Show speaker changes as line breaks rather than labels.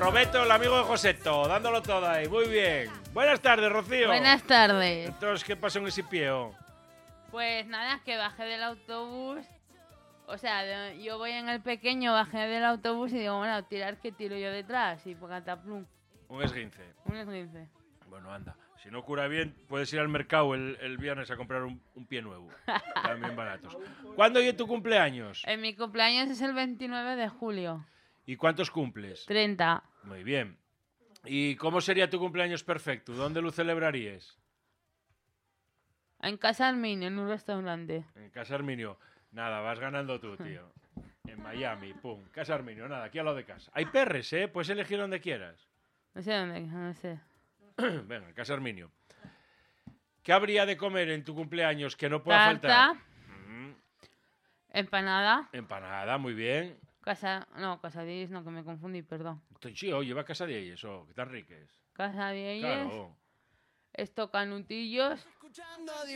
Roberto, el amigo de Joseto, dándolo todo ahí, muy bien. Buenas tardes, Rocío.
Buenas tardes.
Entonces, ¿qué pasó en ese pieo?
Pues nada, que bajé del autobús. O sea, yo voy en el pequeño, bajé del autobús y digo, bueno, tirar que tiro yo detrás. Y por cataplum.
Un esguince.
Un esguince.
Bueno, anda. Si no cura bien, puedes ir al mercado el viernes a comprar un pie nuevo. También baratos. ¿Cuándo es tu cumpleaños?
Mi cumpleaños es el 29 de julio.
¿Y cuántos cumples?
30.
Muy bien. ¿Y cómo sería tu cumpleaños perfecto? ¿Dónde lo celebrarías?
En Casa Arminio, en un restaurante.
En Casa Arminio. Nada, vas ganando tú, tío. En Miami, pum. Casa Arminio, nada, aquí a lo de casa. Hay perres, ¿eh? Puedes elegir donde quieras.
No sé dónde, no sé.
Venga, en Casa Arminio. ¿Qué habría de comer en tu cumpleaños que no pueda faltar?
Tarta. Empanada.
Empanada, muy bien.
Casadillas, no, que me confundí, perdón.
Sí, oye, va a Casa de ellos, que tan riques.
Casadillas.
Claro.
Esto canutillos.